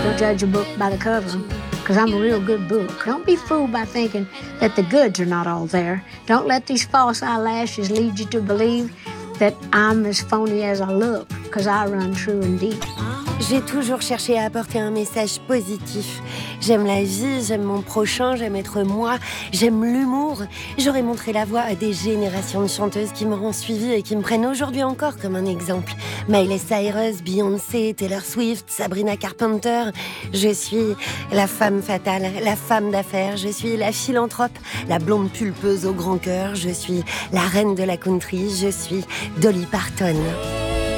Don't judge a book by the cover, because I'm a real good book. Don't be fooled by thinking that the goods are not all there. Don't let these false eyelashes lead you to believe that I'm as phony as I look, because I run true and deep. J'ai toujours cherché à apporter un message positif. J'aime la vie, j'aime mon prochain, j'aime être moi, j'aime l'humour. J'aurais montré la voie à des générations de chanteuses qui m'auront suivie et qui me prennent aujourd'hui encore comme un exemple. Miley Cyrus, Beyoncé, Taylor Swift, Sabrina Carpenter. Je suis la femme fatale, la femme d'affaires. Je suis la philanthrope, la blonde pulpeuse au grand cœur. Je suis la reine de la country. Je suis Dolly Parton.